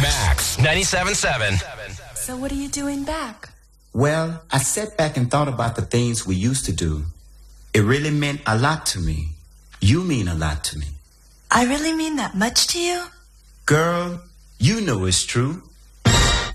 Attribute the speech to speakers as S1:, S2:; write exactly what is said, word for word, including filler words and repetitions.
S1: Max ninety-seven point seven.
S2: So what are you doing back?
S3: Well, I sat back and thought about the things we used to do. It really meant a lot to me. You mean a lot to me.
S2: I really mean that much to you?
S3: Girl, you know it's true.